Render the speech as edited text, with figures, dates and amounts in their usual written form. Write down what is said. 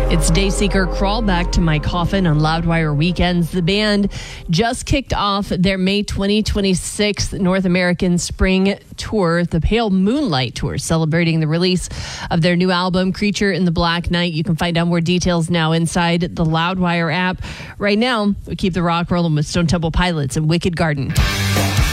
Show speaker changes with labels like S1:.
S1: It's Dayseeker, Crawl Back to My Coffin on Loudwire Weekends. The band just kicked off their May 2026 North American Spring Tour, the Pale Moonlight Tour, celebrating the release of their new album, Creature in the Black Night. You can find out more details now inside the Loudwire app. Right now, we keep the rock rolling with Stone Temple Pilots and Wicked Garden.